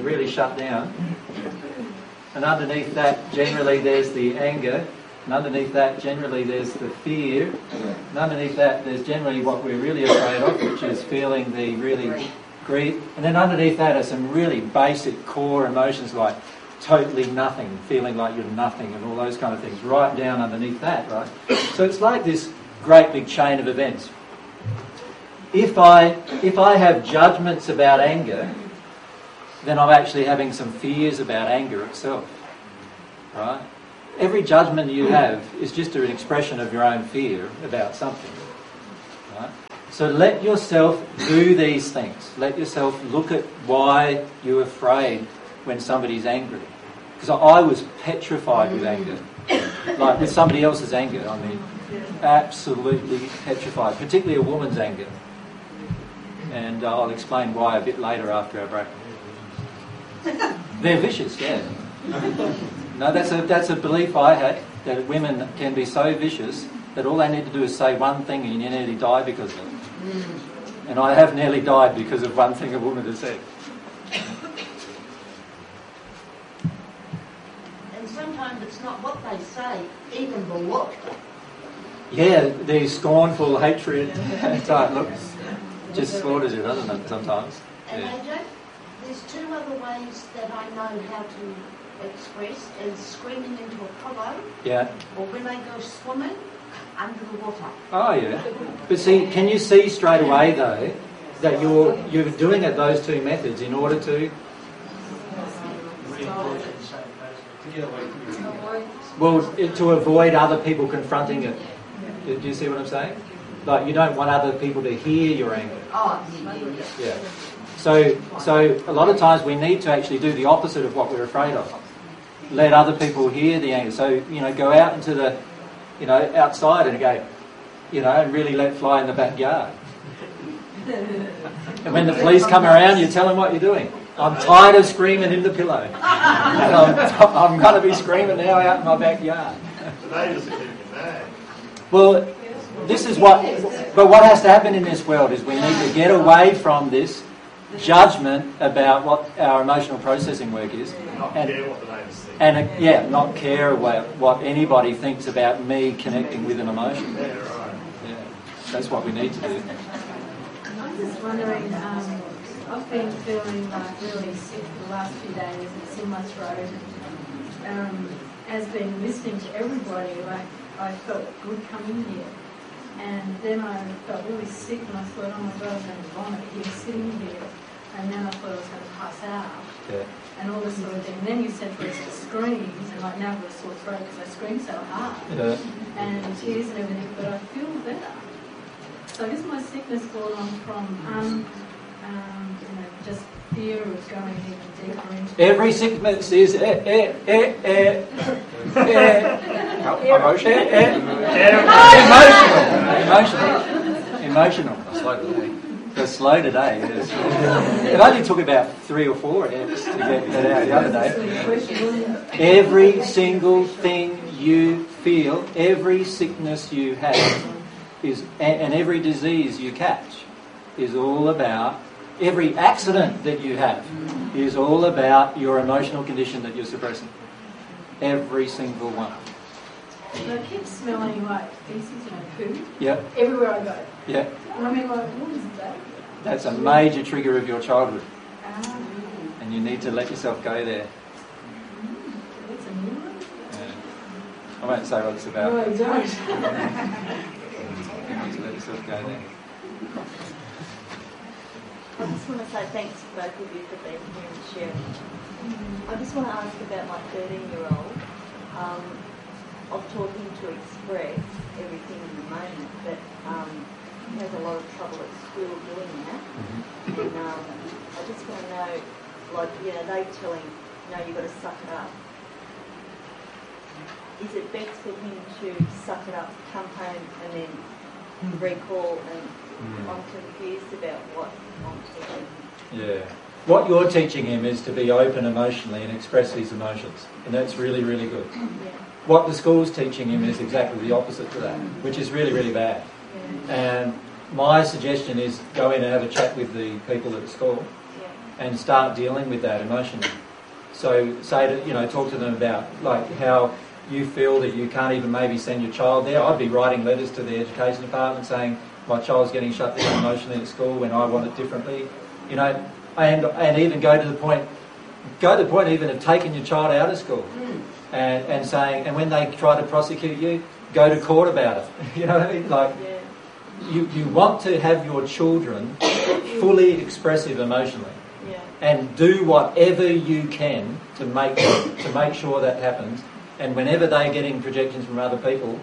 really shut down. And underneath that, generally, there's the anger. And underneath that, generally, there's the fear. And underneath that, there's generally what we're really afraid of, which is feeling the really grief. And then underneath that are some really basic core emotions like totally nothing, feeling like you're nothing and all those kind of things, right down underneath that, right? So it's like this great big chain of events. If I have judgments about anger, then I'm actually having some fears about anger itself, right? Every judgment you have is just an expression of your own fear about something, right? So let yourself do these things. Let yourself look at why you're afraid when somebody's angry. Because I was petrified with anger, like with somebody else's anger, I mean, absolutely petrified, particularly a woman's anger. And I'll explain why a bit later after our break. They're vicious, yeah. No, that's a belief I had, that women can be so vicious that all they need to do is say one thing and you nearly die because of it. And I have nearly died because of one thing a woman has said. And sometimes it's not what they say, even the look. Yeah, the scornful hatred type look just slaughters you, doesn't it, sometimes? And Yeah. AJ, there's two other ways that I know how to express is screaming into a pillow, Yeah. or when I go swimming under the water. Oh, yeah. But see, can you see straight away, though, that you're doing it those two methods in order to... Well, to avoid other people confronting it. Do you see what I'm saying? Like, you don't want other people to hear your anger. Oh, Yeah. So a lot of times we need to actually do the opposite of what we're afraid of. Let other people hear the anger. So, go out into the, outside and go, and really let fly in the backyard. And when the police come around, you tell them what you're doing. I'm tired of screaming in the pillow. And I'm going to be screaming now out in my backyard. Well, this is what has to happen in this world is we need to get away from this judgment about what our emotional processing work is. Not care about what anybody thinks about me connecting with an emotion. Yeah, that's what we need to do. I'm just wondering, I've been feeling like really sick the last few days. It's in my throat. Has been listening to everybody. Like I felt good coming here, and then I felt really sick, and I thought, oh my God, I was going to vomit here, sitting here, and then I thought I was going to pass out. Yeah. And all this sort of thing. And then you said for us to screams, and like now I've got a sore throat because I scream so hard, and tears and everything. But I feel better. So I guess my sickness brought on from just fear of going even deeper into every sickness is emotional. They're slow today. It only took about 3 or 4 attempts to get that out the other day. Every single thing you feel, every sickness you have, and every disease you catch is all about, every accident that you have is all about your emotional condition that you're suppressing. Every single one. I keep smelling like feces and food. Yep. Everywhere I go. Yeah. And I mean, like, what is that? That's a major trigger of your childhood. Ah. And you need to let yourself go there. That's a new one? Yeah. I won't say what it's about. No, don't. You need to let yourself go there. I just want to say thanks to both of you for being here and sharing. I just want to ask about my 13-year-old. I've taught him to express everything in the moment, but he has a lot of trouble at school doing that. And I just want to know, they tell him, you've got to suck it up. Is it best for him to suck it up, come home, and then recall? And I'm confused about what I'm teaching. Yeah. What you're teaching him is to be open emotionally and express his emotions. And that's really, really good. Yeah. What the school's teaching him is exactly the opposite to that, which is really, really bad. Yeah. And my suggestion is go in and have a chat with the people at the school and start dealing with that emotionally. So talk to them about like how you feel that you can't even maybe send your child there. I'd be writing letters to the education department saying my child's getting shut down emotionally at school when I want it differently. And even go to the point even of taking your child out of school and saying, and when they try to prosecute you, go to court about it. You know what I mean? Like, you want to have your children fully expressive emotionally, and do whatever you can to make sure that happens. And whenever they're getting projections from other people,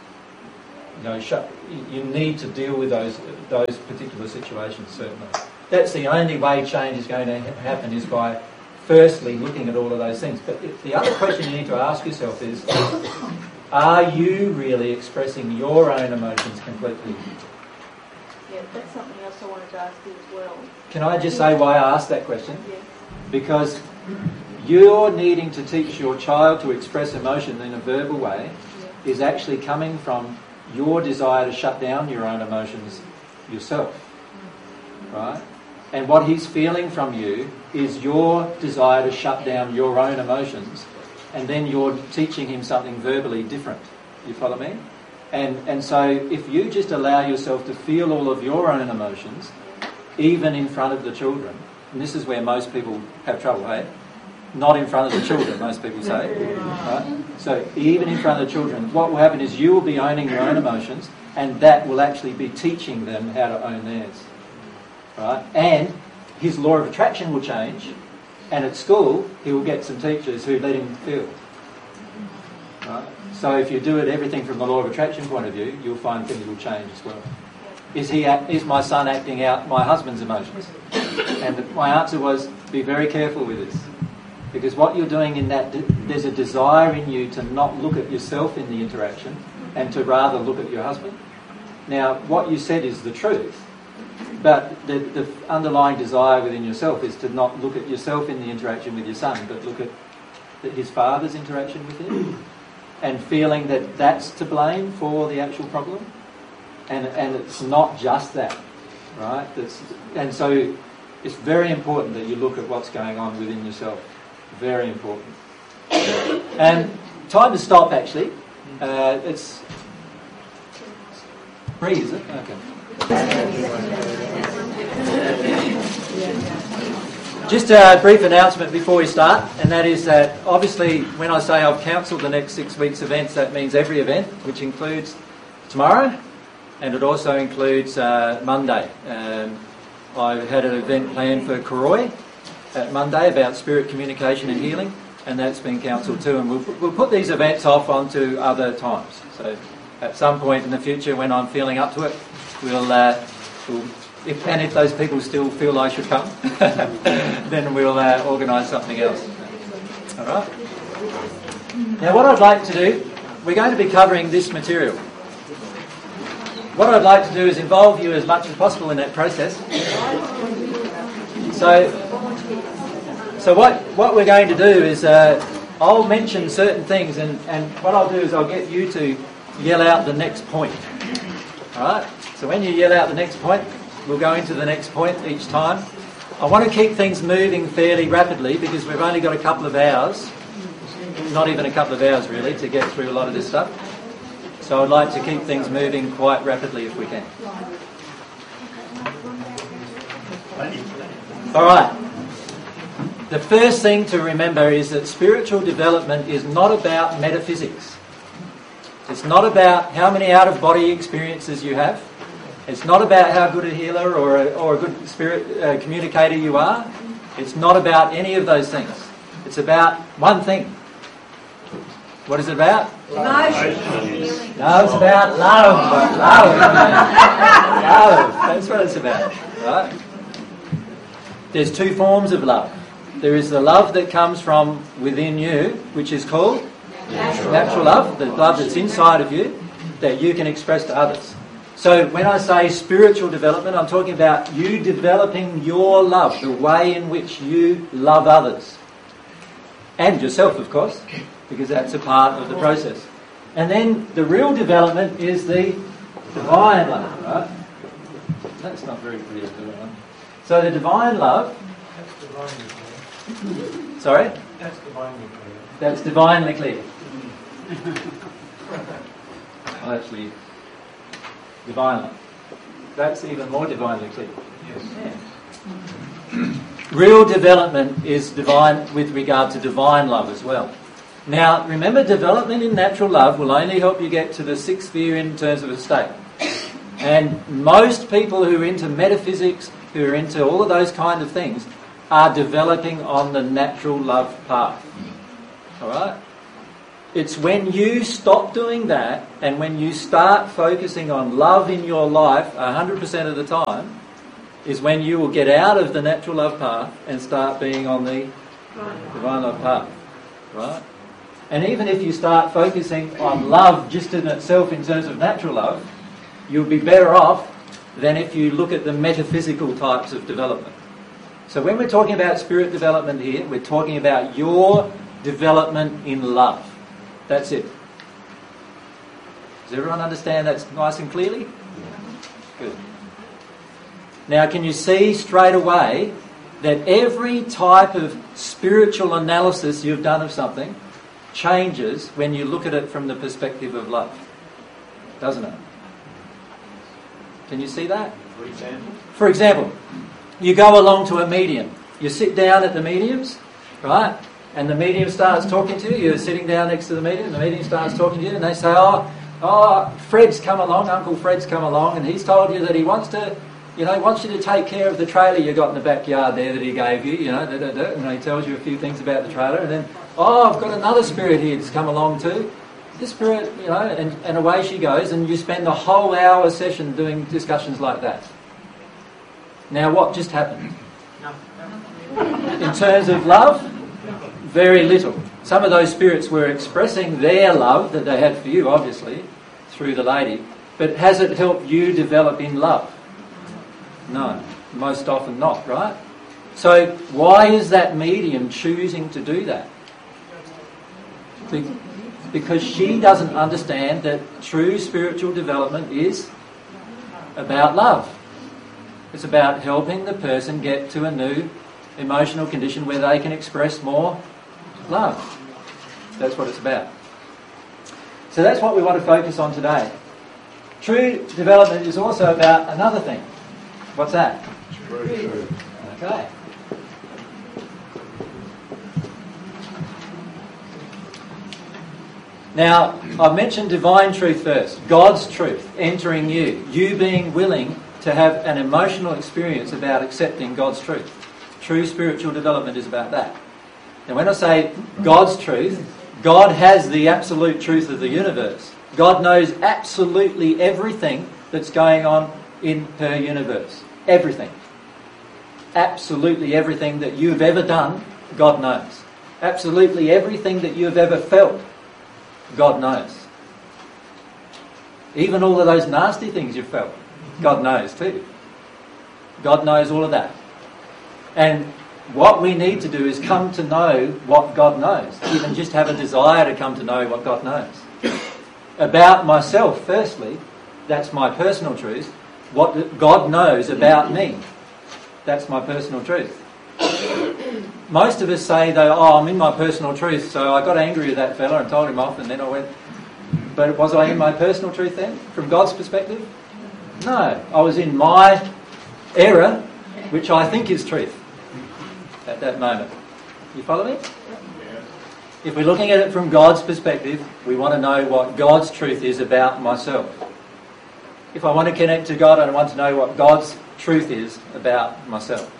you need to deal with those particular situations. Certainly, that's the only way change is going to happen, is by firstly looking at all of those things. But the other question you need to ask yourself is, are you really expressing your own emotions completely? Yeah, that's something else I wanted to ask you as well. Can I just say why I asked that question? Yes. Because you're needing to teach your child to express emotion in a verbal way is actually coming from your desire to shut down your own emotions yourself, right? And what he's feeling from you is your desire to shut down your own emotions, and then you're teaching him something verbally different. You follow me? And so if you just allow yourself to feel all of your own emotions, even in front of the children, and this is where most people have trouble, hey? Not in front of the children, most people say. Right? So even in front of the children, what will happen is you will be owning your own emotions, and that will actually be teaching them how to own theirs. Right? And his law of attraction will change, and at school he will get some teachers who let him feel. Right? So if you do everything from the law of attraction point of view, you'll find things will change as well. Is my son acting out my husband's emotions? And my answer was, be very careful with this. Because what you're doing in that, there's a desire in you to not look at yourself in the interaction and to rather look at your husband. Now, what you said is the truth, but the underlying desire within yourself is to not look at yourself in the interaction with your son, but look at his father's interaction with him, and feeling that that's to blame for the actual problem. And it's not just that, right? And so it's very important that you look at what's going on within yourself. Very important. And time to stop, actually. It's 3, is it? Okay. Just a brief announcement before we start, and that is that obviously when I say I've cancelled the next 6 weeks' events, that means every event, which includes tomorrow, and it also includes Monday. I had an event planned for Koroi at Monday about spirit communication and healing, and that's been cancelled too, and we'll put these events off onto other times. So at some point in the future when I'm feeling up to it, if those people still feel I should come, then we'll organise something else. All right? Now what I'd like to do, we're going to be covering this material. What I'd like to do is involve you as much as possible in that process. So what we're going to do is I'll mention certain things, and what I'll do is I'll get you to yell out the next point. Alright? So when you yell out the next point, we'll go into the next point each time. I want to keep things moving fairly rapidly because we've only got a couple of hours, not even a couple of hours really, to get through a lot of this stuff. So I'd like to keep things moving quite rapidly if we can. Alright. The first thing to remember is that spiritual development is not about metaphysics. It's not about how many out-of-body experiences you have. It's not about how good a healer or a good spirit communicator you are. It's not about any of those things. It's about one thing. What is it about? Emotion. No, it's about love. Love. Love. That's what it's about. Right? There's 2 forms of love. There is the love that comes from within you, which is called natural love, the love that's inside of you, that you can express to others. So when I say spiritual development, I'm talking about you developing your love, the way in which you love others. And yourself, of course, because that's a part of the process. And then the real development is the divine love, right? That's not very clear. So the divine love divinely clear. Sorry? That's divinely clear. That's divinely clear. Well, actually, divinely. That's even more divinely clear. Yes. Yeah. Real development is divine with regard to divine love as well. Now, remember, development in natural love will only help you get to the sixth sphere in terms of a state. And most people who are into metaphysics, who are into all of those kind of things, are developing on the natural love path. Alright? It's when you stop doing that and when you start focusing on love in your life 100% of the time is when you will get out of the natural love path and start being on the divine love path. Right? And even if you start focusing on love just in itself in terms of natural love, you'll be better off than if you look at the metaphysical types of development. So when we're talking about spirit development here, we're talking about your development in love. That's it. Does everyone understand that's nice and clearly? Good. Now, can you see straight away that every type of spiritual analysis you've done of something changes when you look at it from the perspective of love? Doesn't it? Can you see that? For example? For example, you go along to a medium. You sit down at the medium's, right? And the medium starts talking to you. You're sitting down next to the medium. And the medium starts talking to you. And they say, oh, Fred's come along. Uncle Fred's come along. And he's told you that he wants to, wants you to take care of the trailer you got in the backyard there that he gave you, And he tells you a few things about the trailer. And then, I've got another spirit here that's come along too. This spirit, and away she goes. And you spend the whole hour session doing discussions like that. Now, what just happened? In terms of love, very little. Some of those spirits were expressing their love that they had for you, obviously, through the lady. But has it helped you develop in love? No, most often not, right? So why is that medium choosing to do that? Because she doesn't understand that true spiritual development is about love. It's about helping the person get to a new emotional condition where they can express more love. That's what it's about. So that's what we want to focus on today. True development is also about another thing. What's that? Truth. Okay. Now, I've mentioned divine truth first. God's truth entering you. You being willing to have an emotional experience about accepting God's truth. True spiritual development is about that. And when I say God's truth, God has the absolute truth of the universe. God knows absolutely everything that's going on in her universe. Everything. Absolutely everything that you've ever done, God knows. Absolutely everything that you've ever felt, God knows. Even all of those nasty things you've felt, God knows too. God knows all of that. And what we need to do is come to know what God knows. Even just have a desire to come to know what God knows. About myself, firstly, that's my personal truth. What God knows about me, that's my personal truth. Most of us say, though, I'm in my personal truth, so I got angry with that fella and told him off, and then I went... But was I in my personal truth then, from God's perspective? No, I was in my error, which I think is truth at that moment. You follow me? If we're looking at it from God's perspective, we want to know what God's truth is about myself. If I want to connect to God, I want to know what God's truth is about myself.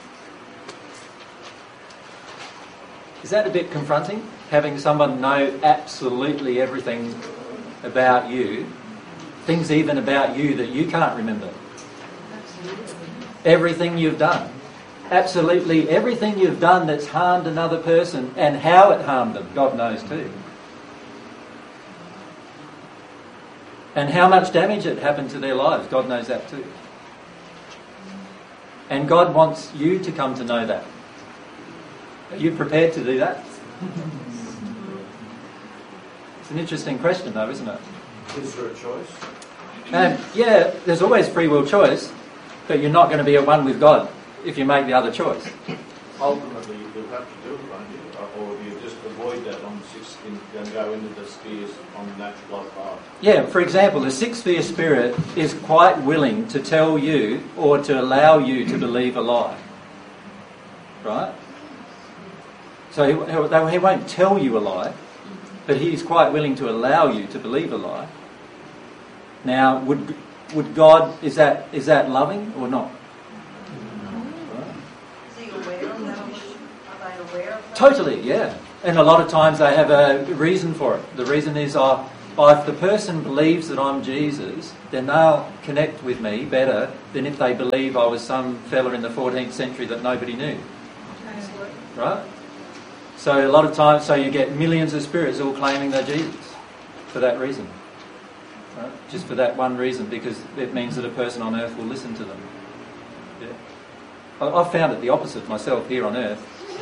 Is that a bit confronting? Having someone know absolutely everything about you, things even about you that you can't remember. Everything you've done. Absolutely everything you've done that's harmed another person and how it harmed them, God knows too. And how much damage it happened to their lives, God knows that too. And God wants you to come to know that. Are you prepared to do that? It's an interesting question though, isn't it? Is there a choice? Yeah, there's always free will choice, but you're not going to be at one with God if you make the other choice. ultimately you'll have to do it, won't you? Or do you just avoid that on the sixth and go into the spheres on the natural life path? Yeah, for example, the sixth sphere spirit is quite willing to tell you or to allow you to believe a lie. Right? So he won't tell you a lie, but he's quite willing to allow you to believe a lie. Now, would God, is that loving or not? Is he aware of that? Are they aware of that? Totally, yeah. And a lot of times they have a reason for it. The reason is, if the person believes that I'm Jesus, then they'll connect with me better than if they believe I was some fella in the 14th century that nobody knew. Right? So a lot of times, so you get millions of spirits all claiming they're Jesus for that reason. Right? Just for that one reason, because it means that a person on earth will listen to them. Yeah. I've found it the opposite myself here on earth.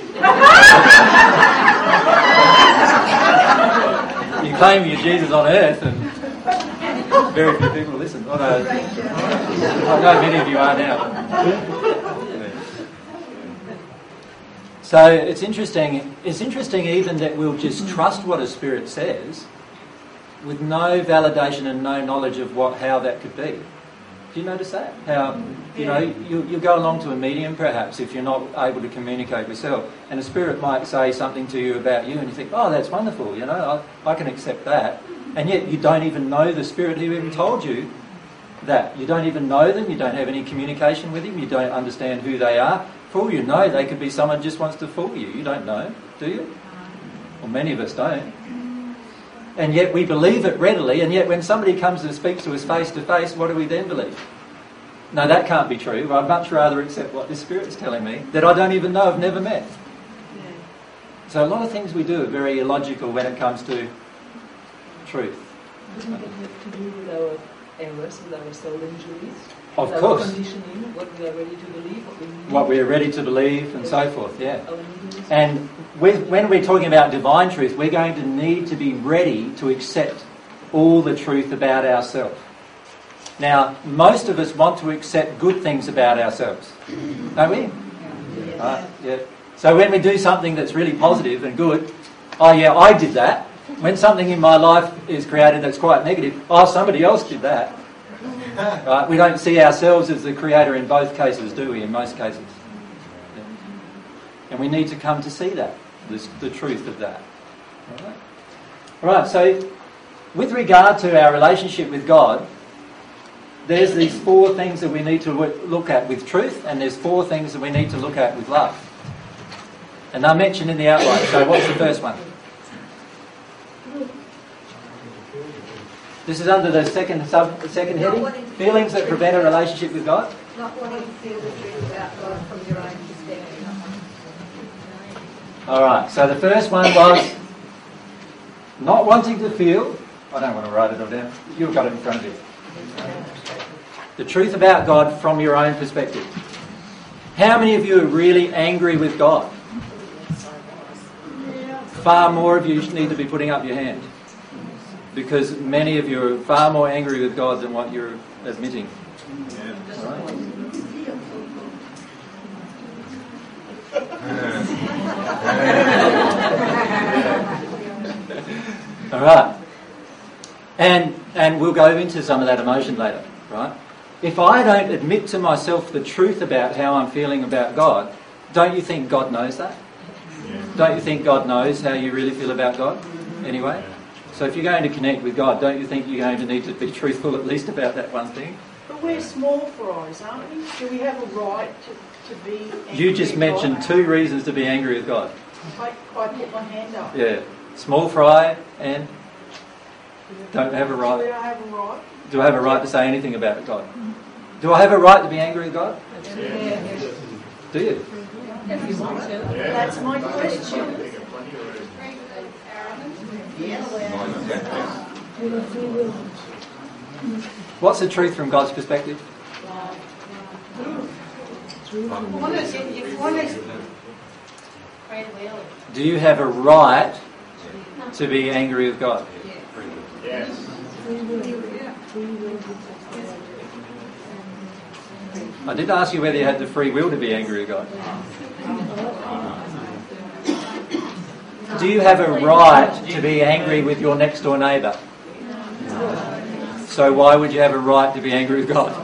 You claim you're Jesus on earth and very few people listen. I know many of you are now. So it's interesting. It's interesting even that we'll just trust what a spirit says with no validation and no knowledge of how that could be. Do you notice that? How, you'll go along to a medium perhaps if you're not able to communicate with self, and a spirit might say something to you about you and you think, oh, that's wonderful, I can accept that. And yet you don't even know the spirit who even told you that. You don't even know them, you don't have any communication with them, you don't understand who they are. For all you know, they could be someone who just wants to fool you. You don't know, do you? Well, many of us don't. And yet we believe it readily, and yet when somebody comes and speaks to us face to face, what do we then believe? No, that can't be true. I'd much rather accept what the Spirit's telling me that I don't even know, I've never met. So a lot of things we do are very illogical when it comes to truth. Doesn't it have to do with our errors, with our soul injuries? Of with course. Our conditioning, what we are ready to believe, what we are ready to believe and so forth, yeah. Our needs. And when we're talking about divine truth, we're going to need to be ready to accept all the truth about ourselves. Now, most of us want to accept good things about ourselves, don't we? Yes. Yeah. So when we do something that's really positive and good, oh yeah, I did that. When something in my life is created that's quite negative, oh, somebody else did that. Right? We don't see ourselves as the creator in both cases, do we? In most cases. Yeah. And we need to come to see that, the truth of that. All right, so with regard to our relationship with God, there's these four things that we need to look at with truth, and there's four things that we need to look at with love. And they're mentioned in the outline. So what's the first one? This is under the second heading. Feelings that prevent a relationship with God. Not wanting to feel the truth about God from your own perspective. All right, so the first one was not wanting to feel. I don't want to write it all down. You've got it in front of you. The truth about God from your own perspective. How many of you are really angry with God? Far more of you need to be putting up your hand, because many of you are far more angry with God than what you're admitting. All right? All right. And we'll go into some of that emotion later, right? If I don't admit to myself the truth about how I'm feeling about God, don't you think God knows that? Don't you think God knows how you really feel about God anyway? So if you're going to connect with God, don't you think you're going to need to be truthful at least about that one thing? But we're small fries, aren't we? Do we have a right to be angry You just with mentioned God? 2 reasons to be angry with God. I put my hand up. Yeah. Small fry and don't have a Do right. I have a right? Do I have a right to say anything about God? Do I have a right to be angry with God? Do you? That's my question. What's the truth from God's perspective? Do you have a right to be angry with God? Yes. I did ask you whether you had the free will to be angry with God. do you have a right to be angry with your next door neighbour? So why would you have a right to be angry with God?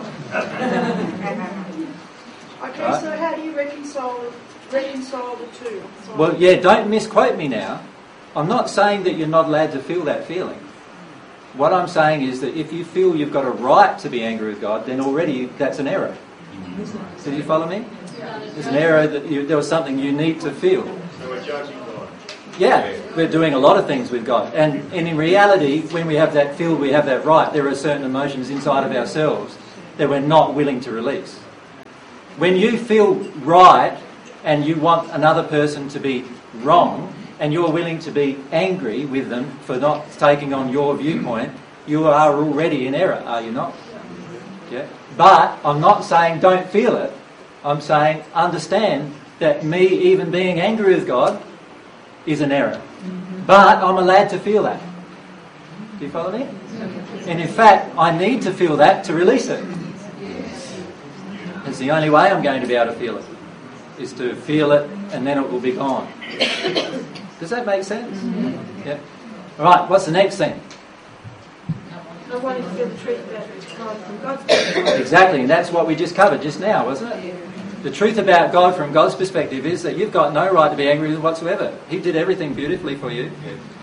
Okay, so how do you reconcile the two? Sorry. Well, yeah, don't misquote me now. I'm not saying that you're not allowed to feel that feeling. What I'm saying is that if you feel you've got a right to be angry with God, then already that's an error. Did you follow me? It's an error that there was something you need to feel. So we're judging God. Yeah, we're doing a lot of things with God. And in reality, when we have that feel, we have that right, there are certain emotions inside of ourselves that we're not willing to release. When you feel right and you want another person to be wrong and you're willing to be angry with them for not taking on your viewpoint, you are already in error, are you not? Yeah. But I'm not saying don't feel it. I'm saying understand that me even being angry with God is an error. But I'm allowed to feel that. Do you follow me? And in fact, I need to feel that to release it. It's the only way I'm going to be able to feel it, is to feel it and then it will be gone. Does that make sense? Yeah. All right, what's the next thing? I want to feel the truth about God from God's perspective. Exactly, and that's what we just covered just now, wasn't it? The truth about God from God's perspective is that you've got no right to be angry with him whatsoever. He did everything beautifully for you.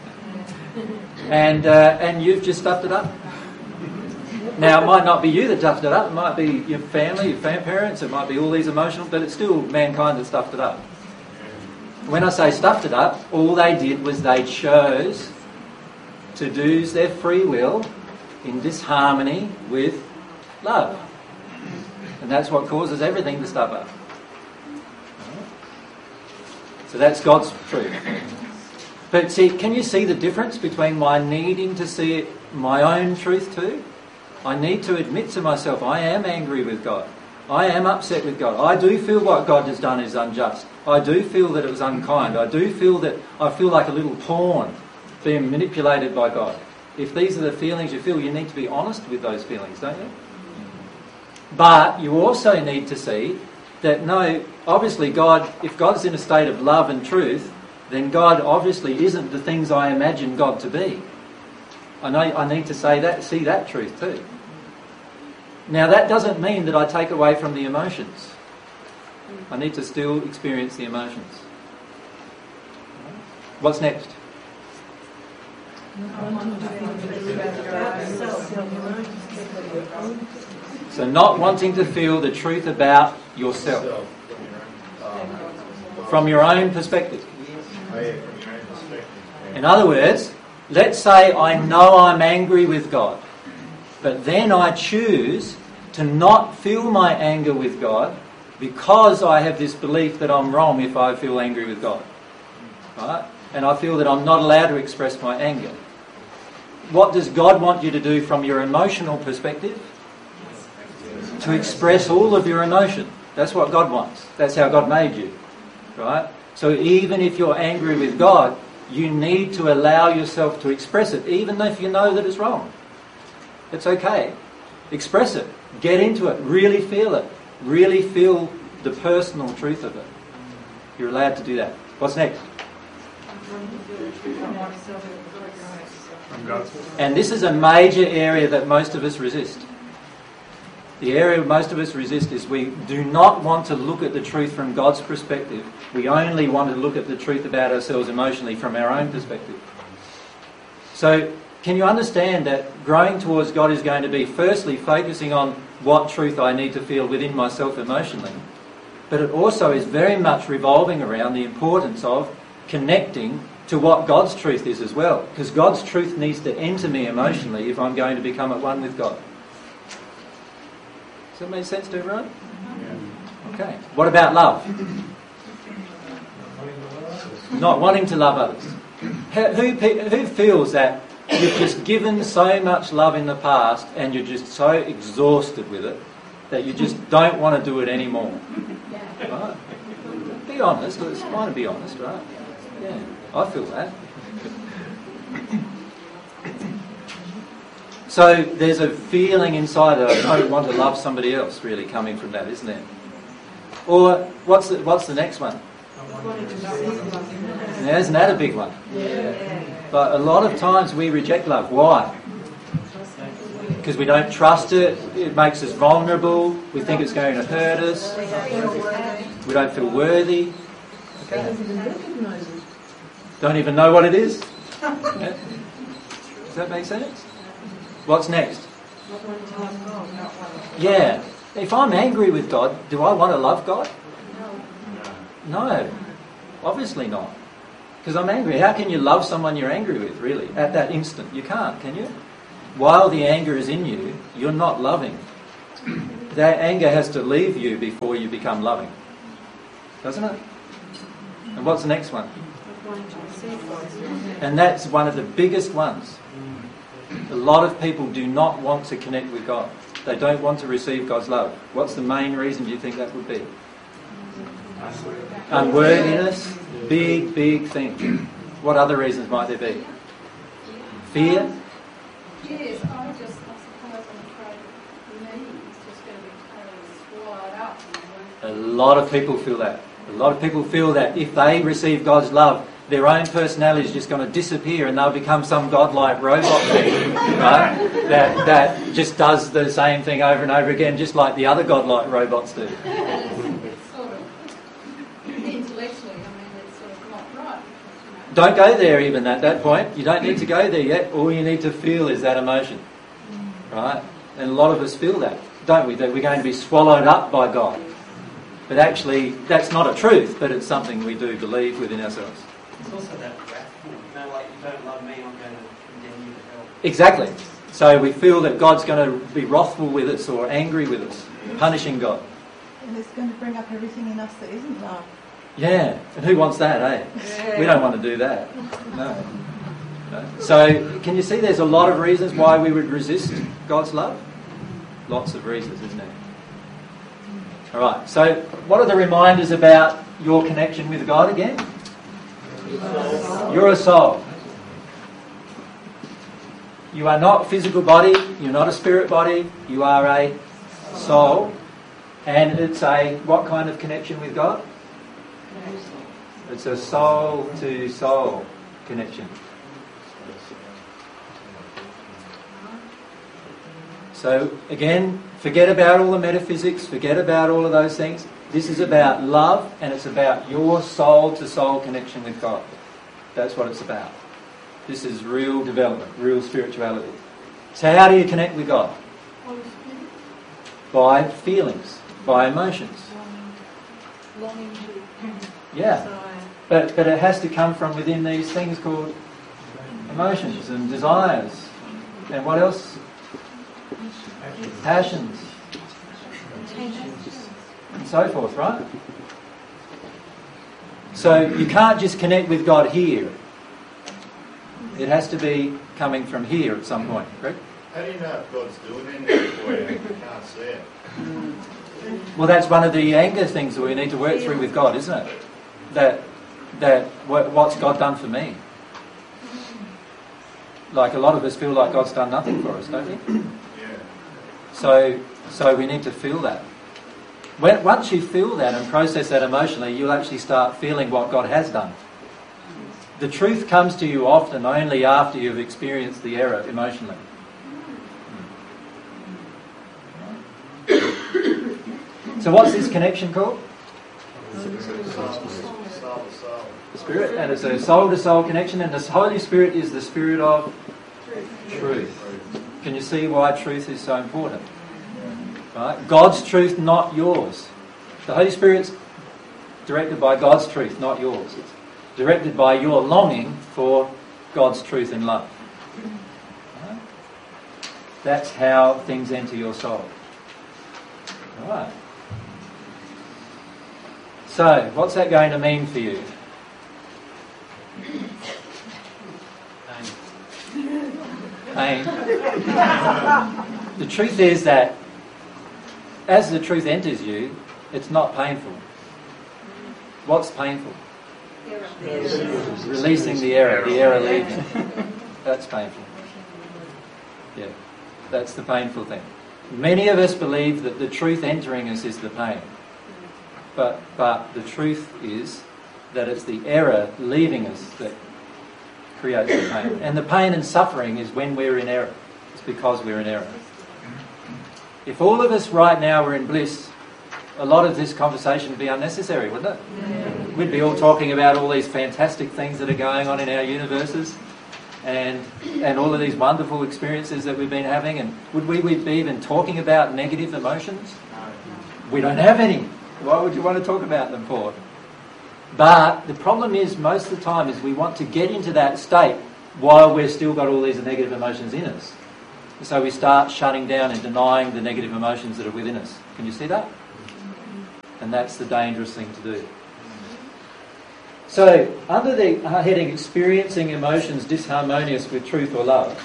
And you've just stuffed it up. Now, it might not be you that stuffed it up. It might be your family, your parents. It might be all these emotional, but it's still mankind that stuffed it up. When I say stuffed it up, all they did was they chose to use their free will in disharmony with love. And that's what causes everything to stuff up. So that's God's truth. But see, can you see the difference between my needing to see my own truth too? I need to admit to myself, I am angry with God. I am upset with God. I do feel what God has done is unjust. I do feel that it was unkind. I do feel that I feel like a little pawn being manipulated by God. If these are the feelings you feel, you need to be honest with those feelings, don't you? But you also need to see that no, obviously God, if God's in a state of love and truth, then God obviously isn't the things I imagine God to be. I need to say that, see that truth too. Now that doesn't mean that I take away from the emotions. I need to still experience the emotions. What's next? So not wanting to feel the truth about yourself. From your own perspective. In other words, let's say I know I'm angry with God, but then I choose to not feel my anger with God because I have this belief that I'm wrong if I feel angry with God. Right? And I feel that I'm not allowed to express my anger. What does God want you to do from your emotional perspective? To express all of your emotion. That's what God wants. That's how God made you. Right? So even if you're angry with God, you need to allow yourself to express it, even if you know that it's wrong. It's okay. Express it. Get into it. Really feel it. Really feel the personal truth of it. You're allowed to do that. What's next? And this is a major area that most of us resist. The area most of us resist is we do not want to look at the truth from God's perspective. We only want to look at the truth about ourselves emotionally from our own perspective. So, can you understand that growing towards God is going to be firstly focusing on what truth I need to feel within myself emotionally, but it also is very much revolving around the importance of connecting to what God's truth is as well, because God's truth needs to enter me emotionally if I'm going to become at one with God. Does that make sense to everyone? Yeah. Okay. What about love? Not wanting to love others. Who feels that you've just given so much love in the past and you're just so exhausted with it that you just don't want to do it anymore? Right? Be honest. It's fine to be honest, right? Yeah, I feel that. So there's a feeling inside that I don't want to love somebody else really coming from that, isn't there? Or what's the next one? Wanting to receive love. Now, isn't that a big one? But a lot of times we reject love. Why? Because we don't trust it. It makes us vulnerable. We think it's going to hurt us. We don't feel worthy. Okay. Don't even know what it is. Yeah. Does that make sense? What's next? Yeah. If I'm angry with God, do I want to love God? No. Obviously not. Because I'm angry. How can you love someone you're angry with, really? At that instant. You can't, can you? While the anger is in you, you're not loving. That anger has to leave you before you become loving. Doesn't it? And what's the next one? And that's one of the biggest ones. A lot of people do not want to connect with God. They don't want to receive God's love. What's the main reason do you think that would be? Unworthiness. Big, big thing. What other reasons might there be? Fear? Yes, I suppose I'm afraid that me is just going to be totally swallowed up. A lot of people feel that. A lot of people feel that if they receive God's love, their own personality is just going to disappear and they'll become some godlike robot thing, right? That just does the same thing over and over again, just like the other godlike robots do. Sort of intellectually, it's sort of not right. Don't go there even at that point. You don't need to go there yet. All you need to feel is that emotion, right? And a lot of us feel that, don't we? That we're going to be swallowed up by God. But actually, that's not a truth, but it's something we do believe within ourselves. It's also that wrathful, like you don't love me, I'm going to condemn you to hell. Exactly. So we feel that God's going to be wrathful with us or angry with us, punishing God. And it's going to bring up everything in us that isn't love. Yeah, and who wants that, eh? We don't want to do that. No. So can you see there's a lot of reasons why we would resist God's love? Lots of reasons, isn't there? All right, so what are the reminders about your connection with God again? You're a soul. You are not physical body, you're not a spirit body, you are a soul. And it's a, what kind of connection with God? It's a soul to soul connection. So again, forget about all the metaphysics, forget about all of those things. This is about love and it's about your soul to soul connection with God. That's what it's about. This is real development, real spirituality. So how do you connect with God? By feelings, by emotions. Longing to. Yeah. But it has to come from within these things called emotions and desires. And what else? Passions. And so forth, right? So you can't just connect with God here. It has to be coming from here at some point, correct? How do you know if God's doing anything for you? You can't see it. Well, that's one of the anger things that we need to work through with God, isn't it? What's God done for me? Like a lot of us feel like God's done nothing for us, don't we? Yeah. So we need to feel that. Once you feel that and process that emotionally, you'll actually start feeling what God has done. The truth comes to you often only after you've experienced the error emotionally. So what's this connection called? Spirit. And it's a soul-to-soul connection, and the Holy Spirit is the Spirit of truth. Can you see why truth is so important? Right? God's truth, not yours. The Holy Spirit's directed by God's truth, not yours. It's directed by your longing for God's truth and love. Right? That's how things enter your soul. All right. So, what's that going to mean for you? Pain. The truth is that as the truth enters you, it's not painful. What's painful? Releasing the error leaving. That's painful. Yeah, that's the painful thing. Many of us believe that the truth entering us is the pain. But the truth is that it's the error leaving us that creates the pain. And the pain and suffering is when we're in error. It's because we're in error. If all of us right now were in bliss, a lot of this conversation would be unnecessary, wouldn't it? Yeah. We'd be all talking about all these fantastic things that are going on in our universes and all of these wonderful experiences that we've been having. And would we be even talking about negative emotions? We don't have any. Why would you want to talk about them for? But the problem is, most of the time, is we want to get into that state while we've still got all these negative emotions in us. So we start shutting down and denying the negative emotions that are within us. Can you see that? And that's the dangerous thing to do. So, under the heading experiencing emotions disharmonious with truth or love,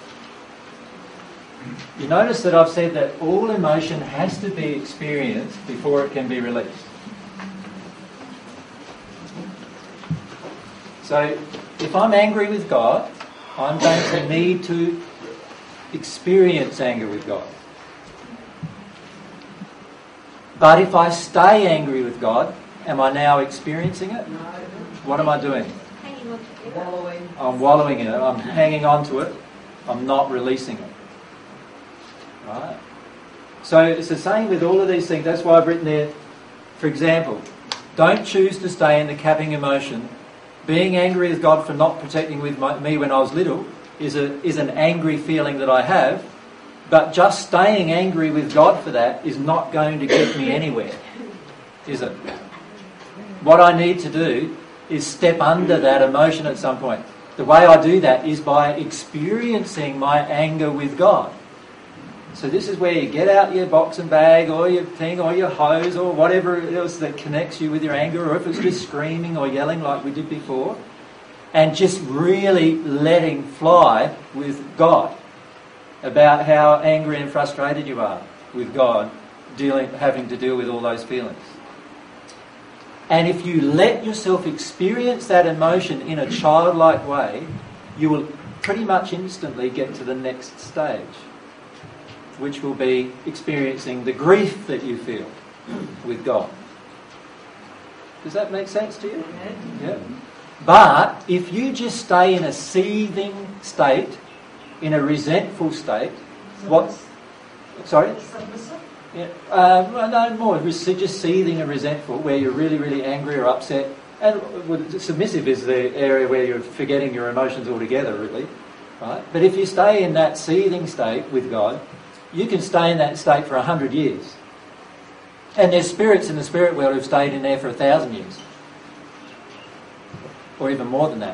you notice that I've said that all emotion has to be experienced before it can be released. So, if I'm angry with God, I'm going to need to experience anger with God. But if I stay angry with God, am I now experiencing it? What am I doing? Wallowing. I'm wallowing in it. I'm hanging on to it. I'm not releasing it. Right? So it's the same with all of these things. That's why I've written there, for example, don't choose to stay in the capping emotion. Being angry with God for not protecting with me when I was little is an angry feeling that I have. But just staying angry with God for that is not going to get me anywhere, is it? What I need to do is step under that emotion at some point. The way I do that is by experiencing my anger with God. So this is where you get out your box and bag or your thing or your hose or whatever else that connects you with your anger, or if it's just screaming or yelling like we did before, and just really letting fly with God about how angry and frustrated you are with God, having to deal with all those feelings. And if you let yourself experience that emotion in a childlike way, you will pretty much instantly get to the next stage, which will be experiencing the grief that you feel with God. Does that make sense to you? Yeah. But if you just stay in a seething state, in a resentful state, what? Sorry? Yeah, no, more. Just seething and resentful, where you're really, really angry or upset. And submissive is the area where you're forgetting your emotions altogether, really. Right? But if you stay in that seething state with God, you can stay in that state for 100 years. And there's spirits in the spirit world who've stayed in there for 1,000 years. Or even more than that.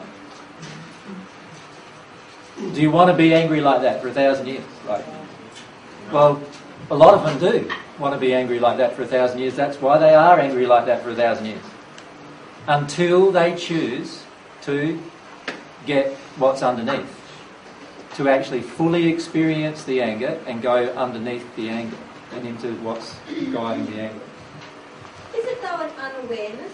Do you want to be angry like that for 1,000 years? Well, a lot of them do want to be angry like that for 1,000 years. That's why they are angry like that for 1,000 years. Until they choose to get what's underneath. To actually fully experience the anger and go underneath the anger and into what's guiding the anger. Is it though an unawareness?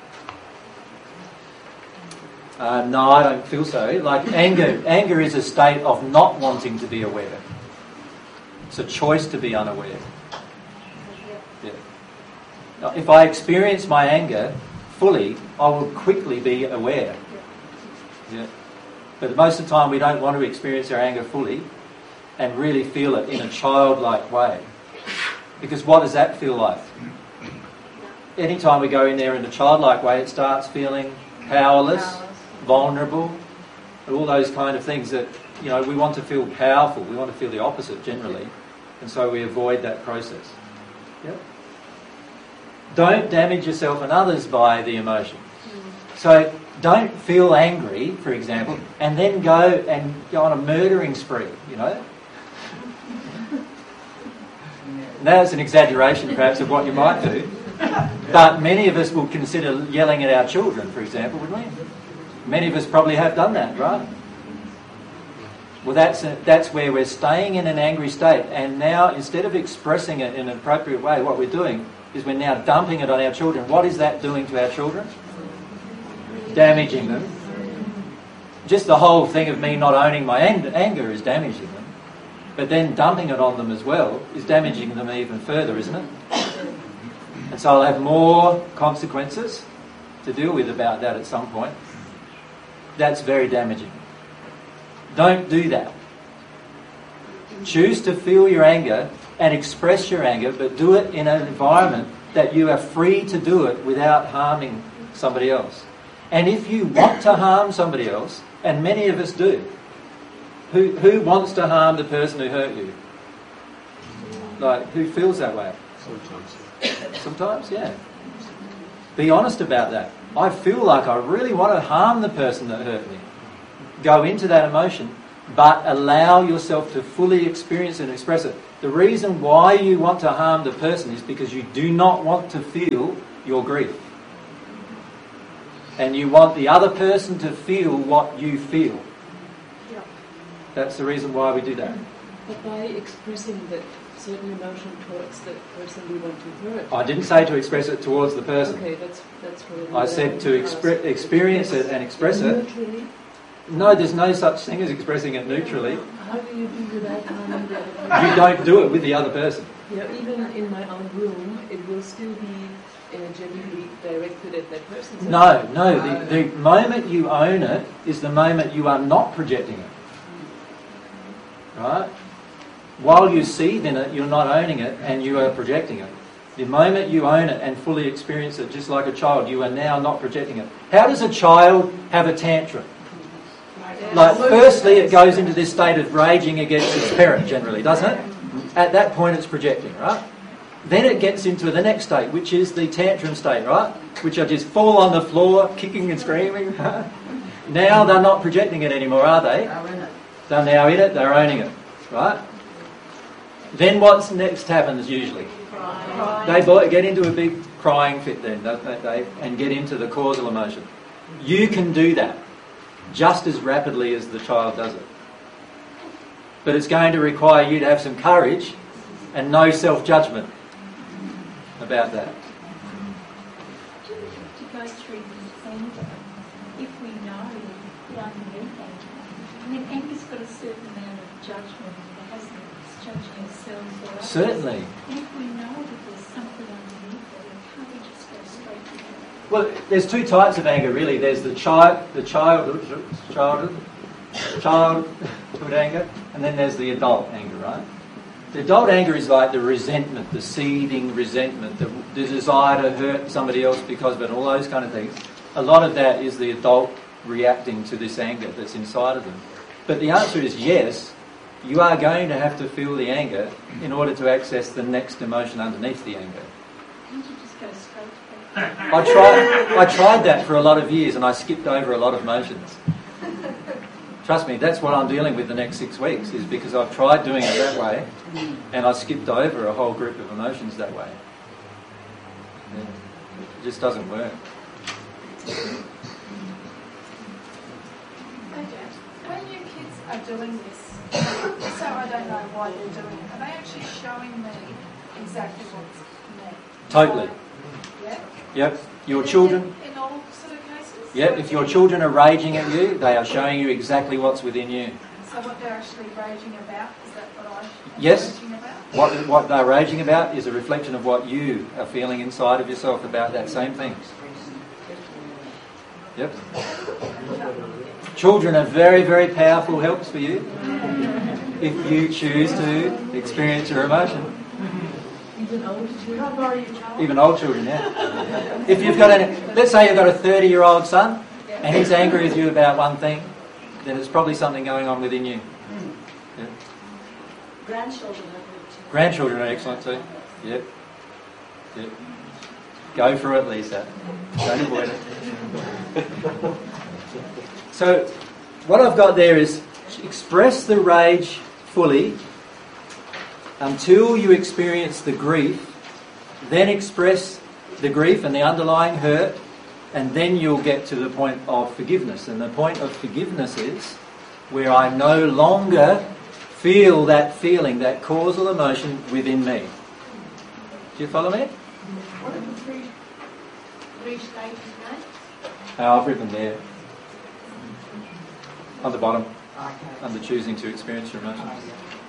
No, I don't feel so. Like anger is a state of not wanting to be aware. It's a choice to be unaware. Yeah. Now, if I experience my anger fully, I will quickly be aware. Yeah. But most of the time we don't want to experience our anger fully and really feel it in a childlike way. Because what does that feel like? Anytime we go in there in a childlike way, it starts feeling powerless, vulnerable, all those kind of things that, we want to feel powerful. We want to feel the opposite generally. And so we avoid that process. Yep. Don't damage yourself and others by the emotion. So don't feel angry, for example, and then go on a murdering spree, Now it's an exaggeration perhaps of what you might do. But many of us will consider yelling at our children, for example, wouldn't we? Many of us probably have done that, right? Well, that's where we're staying in an angry state, and now instead of expressing it in an appropriate way, what we're doing is we're now dumping it on our children. What is that doing to our children? Damaging them. Just the whole thing of me not owning my anger is damaging them. But then dumping it on them as well is damaging them even further, isn't it? And so I'll have more consequences. to deal with about that at some point, that's very damaging. Don't do that. Choose to feel your anger and express your anger, but do it in an environment that you are free to do it without harming somebody else. And if you want to harm somebody else, and many of us do, who wants to harm the person who hurt you? Like, who feels that way? Sometimes, yeah. Be honest about that. I feel like I really want to harm the person that hurt me. Go into that emotion, but allow yourself to fully experience and express it. The reason why you want to harm the person is because you do not want to feel your grief. And you want the other person to feel what you feel. That's the reason why we do that. But by expressing that certain emotion towards the person we want to hurt. I didn't say to express it towards the person. Okay, that's what I said to experience it and express it. Neutrally? No, there's no such thing as expressing it neutrally. How do you do without harming the other person? You don't do it with the other person. Yeah, even in my own room, it will still be energetically directed at that person. No, the moment you own it is the moment you are not projecting it. Right? While you seethe in it, you're not owning it and you are projecting it. The moment you own it and fully experience it, just like a child, you are now not projecting it. How does a child have a tantrum? Like, firstly, it goes into this state of raging against its parent, generally, doesn't it? At that point, it's projecting, right? Then it gets into the next state, which is the tantrum state, right? Which are just fall on the floor, kicking and screaming. Now they're not projecting it anymore, are they? They're now in it, they're owning it, right? Then what's next happens usually? They get into a big crying fit then, don't they? And get into the causal emotion. You can do that just as rapidly as the child does it. But it's going to require you to have some courage and no self-judgment about that. Do we have to go through the anger if we know the underneath anger? I mean, anger's got a certain amount of judgment, hasn't it? It's judging ourselves or others. Certainly. And if we know that there's something underneath it, can't we just go straight to that? Well, there's two types of anger really. There's the childhood anger, and then there's the adult anger, right? The adult anger is like the resentment, the seething resentment, the desire to hurt somebody else because of it, all those kind of things. A lot of that is the adult reacting to this anger that's inside of them. But the answer is yes, you are going to have to feel the anger in order to access the next emotion underneath the anger. Can't you just go straight to that? I tried that for a lot of years and I skipped over a lot of emotions. Trust me, that's what I'm dealing with the next 6 weeks, is because I've tried doing it that way and I skipped over a whole group of emotions that way. Yeah. It just doesn't work. Okay. When your kids are doing this, so I don't know why they're doing it, are they actually showing me exactly what's meant? Totally. Yeah? Yep. Your children... In all sort of cases? Yep, if your children are raging at you, they are showing you exactly what's within you. So what they're actually raging about, is that what I'm Yes. raging about? What they're raging about is a reflection of what you are feeling inside of yourself about that same thing. Yep. Children are very, very powerful helps for you if you choose to experience your emotion. Even old children, yeah. If you've got let's say you've got a 30-year-old son and he's angry with you about one thing, then it's probably something going on within you. Yeah. Grandchildren are excellent too. Yep. Yep. Go for it, Lisa. Don't avoid it. So, what I've got there is express the rage fully until you experience the grief, then express the grief and the underlying hurt, and then you'll get to the point of forgiveness. And the point of forgiveness is where I no longer feel that feeling, that causal emotion within me. Do you follow me? What are the three stages, mate? I've written there. On the bottom, under choosing to experience your emotions.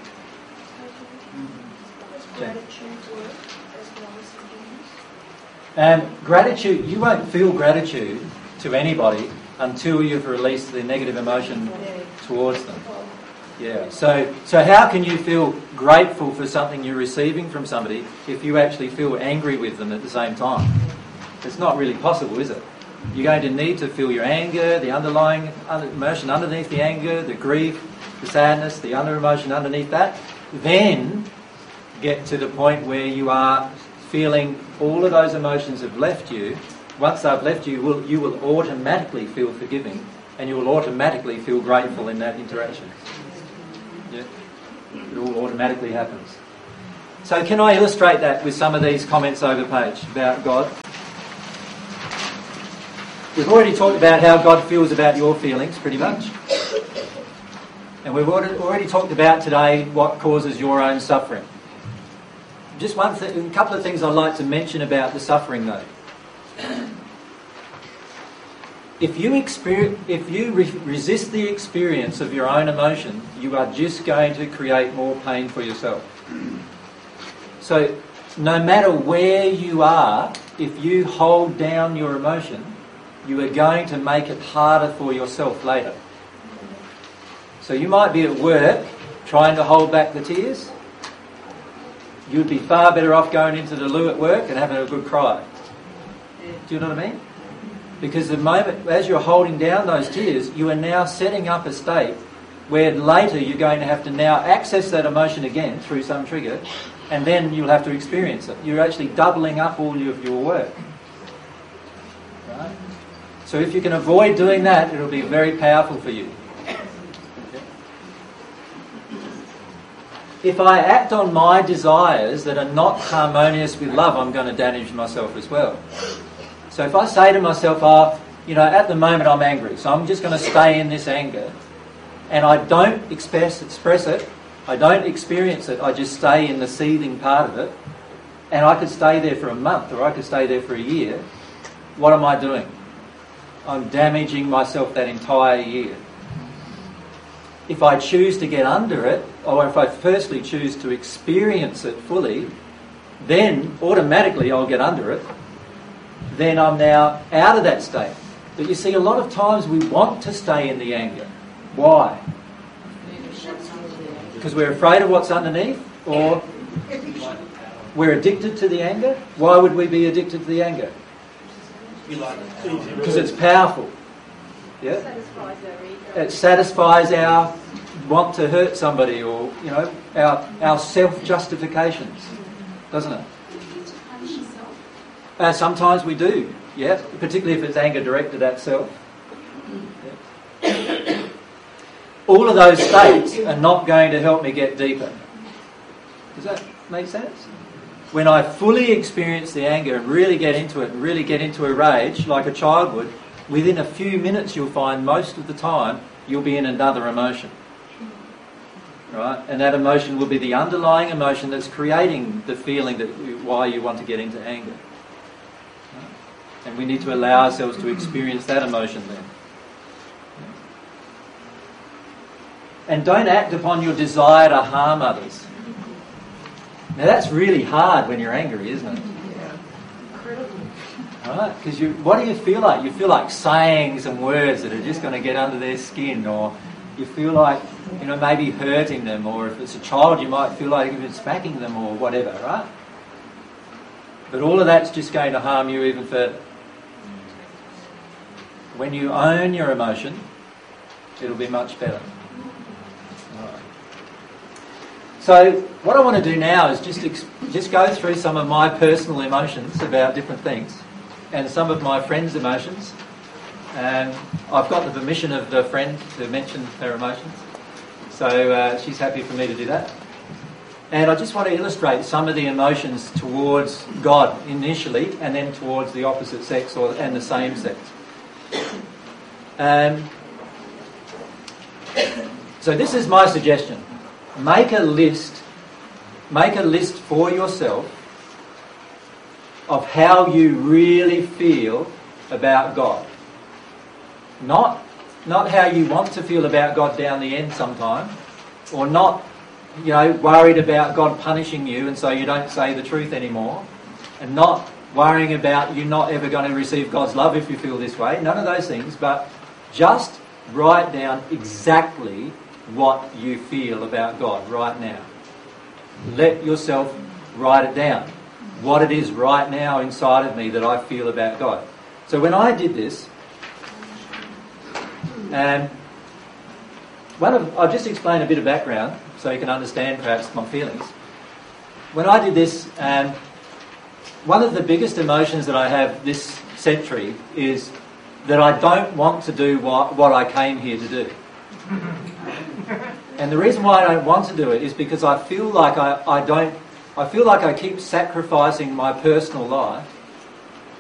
Does gratitude work as well as forgiveness? Gratitude, you won't feel gratitude to anybody until you've released the negative emotion towards them. Yeah. So how can you feel grateful for something you're receiving from somebody if you actually feel angry with them at the same time? It's not really possible, is it? You're going to need to feel your anger, the underlying emotion underneath the anger, the grief, the sadness, the other emotion underneath that. Then get to the point where you are feeling all of those emotions have left you. Once they've left you, you will automatically feel forgiving, and you will automatically feel grateful in that interaction. Yeah? It all automatically happens. So can I illustrate that with some of these comments over page about God? We've already talked about how God feels about your feelings, pretty much. And we've already talked about today what causes your own suffering. Just a couple of things I'd like to mention about the suffering, though. If you resist the experience of your own emotion, you are just going to create more pain for yourself. So, no matter where you are, if you hold down your emotion, you are going to make it harder for yourself later. So you might be at work trying to hold back the tears. You'd be far better off going into the loo at work and having a good cry. Do you know what I mean? Because the moment, as you're holding down those tears, you are now setting up a state where later you're going to have to now access that emotion again through some trigger, and then you'll have to experience it. You're actually doubling up all of your work. Right? So if you can avoid doing that, it'll be very powerful for you. If I act on my desires that are not harmonious with love, I'm going to damage myself as well. So if I say to myself, at the moment I'm angry, so I'm just going to stay in this anger, and I don't express it, I don't experience it, I just stay in the seething part of it, and I could stay there for a month or I could stay there for a year, what am I doing? I'm damaging myself that entire year. If I choose to get under it, or if I firstly choose to experience it fully, then automatically I'll get under it. Then I'm now out of that state. But you see, a lot of times we want to stay in the anger. Why? Because we're afraid of what's underneath, or we're addicted to the anger. Why would we be addicted to the anger? Because it's powerful. Yeah? It satisfies our want to hurt somebody, or our self-justifications, doesn't it? Sometimes we do, yeah, particularly if it's anger directed at self. Yeah. All of those states are not going to help me get deeper. Does that make sense? When I fully experience the anger and really get into it and really get into a rage like a child would, within a few minutes you'll find most of the time you'll be in another emotion. Right? And that emotion will be the underlying emotion that's creating the feeling that why you want to get into anger. Right? And we need to allow ourselves to experience that emotion then. And don't act upon your desire to harm others. Now that's really hard when you're angry, isn't it? Right? Because what do you feel like? You feel like saying some words that are just going to get under their skin, or you feel like, maybe hurting them, or if it's a child, you might feel like even smacking them or whatever, right? But all of that's just going to harm you even further. When you own your emotion, it'll be much better. Right. So what I want to do now is just go through some of my personal emotions about different things, and some of my friends' emotions. And I've got the permission of the friend to mention her emotions, so she's happy for me to do that. And I just want to illustrate some of the emotions towards God initially, and then towards the opposite sex and the same sex. So this is my suggestion. Make a list for yourself of how you really feel about God. Not how you want to feel about God down the end sometime, or not, worried about God punishing you and so you don't say the truth anymore, and not worrying about you not ever going to receive God's love if you feel this way. None of those things, but just write down exactly what you feel about God right now. Let yourself write it down. What it is right now inside of me that I feel about God. So when I did this, I'll just explain a bit of background so you can understand perhaps my feelings. When I did this, one of the biggest emotions that I have this century is that I don't want to do what I came here to do. And the reason why I don't want to do it is because I feel like I keep sacrificing my personal life